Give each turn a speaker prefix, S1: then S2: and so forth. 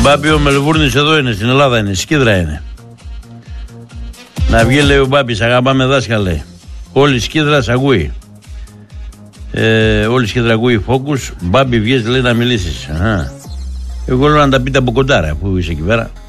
S1: Μπάμπη, ο Μελβούρνης εδώ είναι, στην Ελλάδα είναι, Σκύδρα είναι. Να βγει, λέει ο Μπάμπης, αγαπάμε δάσκαλε. Όλη Σκύδρα σ' ακούει. Όλη Σκύδρα ακούει Focus. Μπάμπη, βγες, λέει, να μιλήσεις. Εγώ λέω να τα πείτε από κοντά, ρε, που είσαι εκεί πέρα.